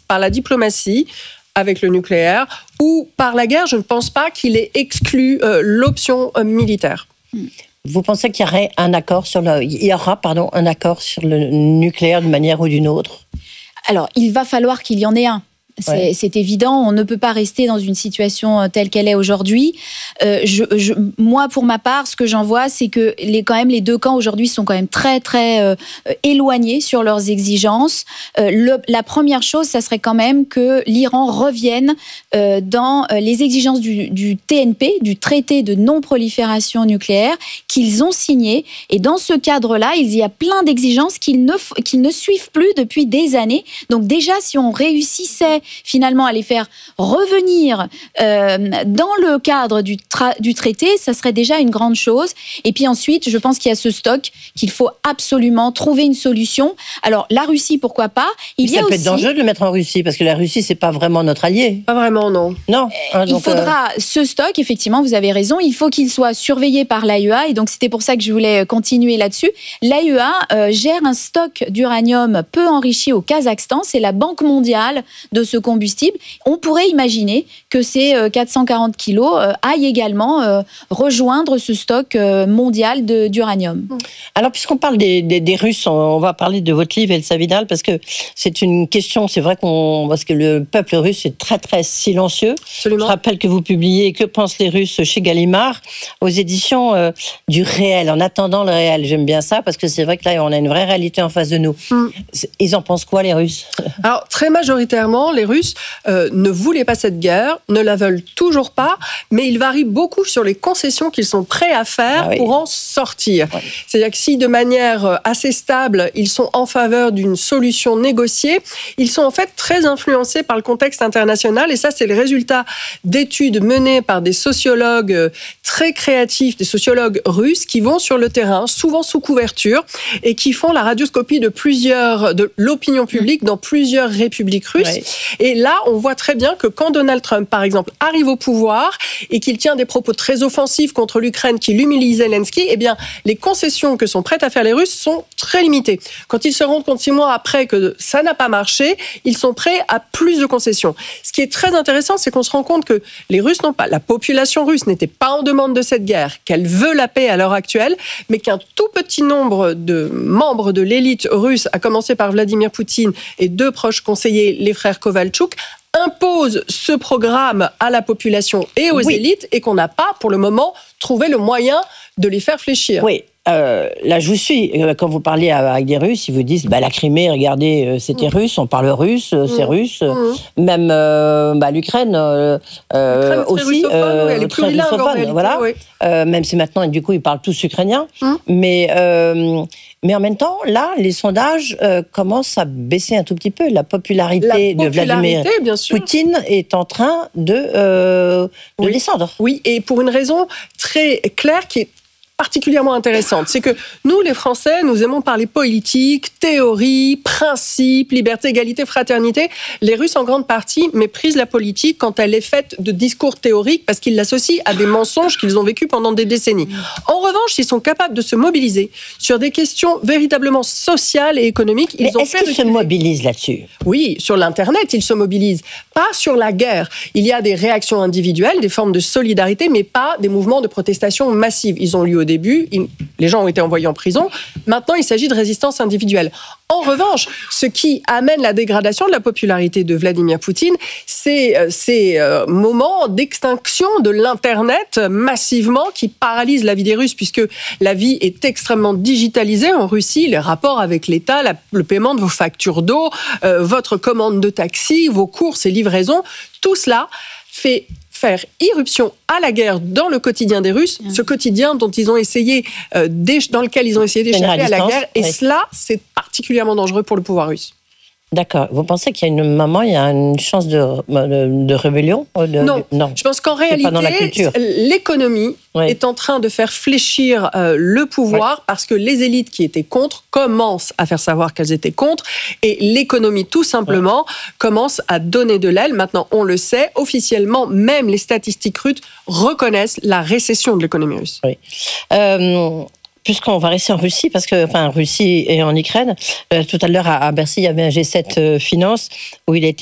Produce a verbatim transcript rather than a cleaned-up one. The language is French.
par la diplomatie, avec le nucléaire, ou par la guerre. Je ne pense pas qu'il ait exclu euh, l'option euh, militaire. Vous pensez qu'il y aurait un accord sur le, il y aura pardon, un accord sur le nucléaire d'une manière ou d'une autre ? Alors, il va falloir qu'il y en ait un. C'est, ouais. c'est évident, on ne peut pas rester dans une situation telle qu'elle est aujourd'hui. Euh, je, je, moi, pour ma part, ce que j'en vois, c'est que les, quand même, les deux camps aujourd'hui sont quand même très, très euh, éloignés sur leurs exigences. Euh, le, la première chose, ça serait quand même que l'Iran revienne euh, dans les exigences du, du T N P, du traité de non-prolifération nucléaire, qu'ils ont signé. Et dans ce cadre-là, il y a plein d'exigences qu'ils ne, qu'ils ne suivent plus depuis des années. Donc déjà, si on réussissait finalement à les faire revenir euh, dans le cadre du, tra- du traité, ça serait déjà une grande chose. Et puis ensuite, je pense qu'il y a ce stock qu'il faut absolument trouver une solution. Alors, la Russie, pourquoi pas ? Il y a ça peut aussi... être dangereux de le mettre en Russie, parce que la Russie, c'est pas vraiment notre allié. Pas vraiment, non. Non. Hein, donc, il faudra euh... ce stock, effectivement, vous avez raison, il faut qu'il soit surveillé par l'A E A, et donc c'était pour ça que je voulais continuer là-dessus. L'A E A euh, gère un stock d'uranium peu enrichi au Kazakhstan, c'est la Banque mondiale de ce combustible. On pourrait imaginer que ces quatre cent quarante kilos euh, aillent également euh, rejoindre ce stock euh, mondial de, d'uranium. Alors, puisqu'on parle des, des, des Russes, on va parler de votre livre, Elsa Vidal, parce que c'est une question, c'est vrai qu'on, parce que le peuple russe est très, très silencieux. Absolument. Je rappelle que vous publiez « Que pensent les Russes » chez Gallimard, aux éditions euh, du réel, en attendant le réel. J'aime bien ça, parce que c'est vrai que là, on a une vraie réalité en face de nous. Mm. Ils en pensent quoi, les Russes ? Alors, très majoritairement, les Russes euh, ne voulaient pas cette guerre, ne la veulent toujours pas, mais ils varient beaucoup sur les concessions qu'ils sont prêts à faire ah oui. pour en sortir. Oui. C'est-à-dire que si de manière assez stable, ils sont en faveur d'une solution négociée, ils sont en fait très influencés par le contexte international, et ça c'est le résultat d'études menées par des sociologues très créatifs, des sociologues russes qui vont sur le terrain, souvent sous couverture, et qui font la radioscopie de plusieurs, de l'opinion publique dans plusieurs républiques russes. Oui. Et là, on voit très bien que quand Donald Trump, par exemple, arrive au pouvoir et qu'il tient des propos très offensifs contre l'Ukraine, qui l'humilie Zelensky, eh bien, les concessions que sont prêtes à faire les Russes sont très limitées. Quand ils se rendent compte six mois après que ça n'a pas marché, ils sont prêts à plus de concessions. Ce qui est très intéressant, c'est qu'on se rend compte que les Russes n'ont pas, la population russe n'était pas en demande de cette guerre, qu'elle veut la paix à l'heure actuelle, mais qu'un tout petit nombre de membres de l'élite russe, à commencer par Vladimir Poutine et deux proches conseillers, les frères Kovalchuk, impose ce programme à la population et aux oui. élites, et qu'on n'a pas, pour le moment, trouvé le moyen de les faire fléchir. Oui. Euh, là, je vous suis. Quand vous parlez avec des Russes, ils vous disent bah, la Crimée, regardez, c'était mmh. russe, on parle russe, mmh. c'est russe. Mmh. Même euh, bah, l'Ukraine, euh, L'Ukraine aussi. Euh, oui, elle est plurilingue en réalité. Voilà. Oui. Euh, même si maintenant, du coup, ils parlent tous ukrainien. Mmh. Mais, euh, mais en même temps, là, les sondages euh, commencent à baisser un tout petit peu. La popularité, la de popularité, Vladimir bien sûr. Poutine est en train de, euh, de oui. descendre. Oui, et pour une raison très claire qui est particulièrement intéressante, c'est que nous, les Français, nous aimons parler politique, théorie, principe, liberté, égalité, fraternité. Les Russes, en grande partie, méprisent la politique quand elle est faite de discours théoriques parce qu'ils l'associent à des mensonges qu'ils ont vécus pendant des décennies. En revanche, ils sont capables de se mobiliser sur des questions véritablement sociales et économiques. Ils Mais ont est-ce qu'ils se mobilisent là-dessus ? Oui, sur l'Internet, ils se mobilisent. Pas sur la guerre. Il y a des réactions individuelles, des formes de solidarité, mais pas des mouvements de protestation massives. Ils ont lieu au début, il, les gens ont été envoyés en prison. Maintenant, il s'agit de résistance individuelle. En revanche, ce qui amène la dégradation de la popularité de Vladimir Poutine, c'est ces euh, moments d'extinction de l'Internet massivement qui paralysent la vie des Russes, puisque la vie est extrêmement digitalisée en Russie. Les rapports avec l'État, la, le paiement de vos factures d'eau, euh, votre commande de taxi, vos courses et livraisons, tout cela fait faire irruption à la guerre dans le quotidien des Russes, mmh. ce quotidien dont ils ont essayé, euh, dans lequel ils ont essayé d'échapper à la guerre, et oui. cela, c'est particulièrement dangereux pour le pouvoir russe. D'accord. Vous pensez qu'il y a une moment, il y a une chance de, de, de rébellion de, non. De, non, je pense qu'en réalité, l'économie oui. est en train de faire fléchir euh, le pouvoir oui. parce que les élites qui étaient contre commencent à faire savoir qu'elles étaient contre, et l'économie, tout simplement, oui. commence à donner de l'aile. Maintenant, on le sait, officiellement, même les statistiques russes reconnaissent la récession de l'économie russe. Oui. Euh... Puisqu'on va rester en Russie, parce que, enfin, Russie et en Ukraine, euh, tout à l'heure à, à Bercy, il y avait un G sept euh, Finance où il a été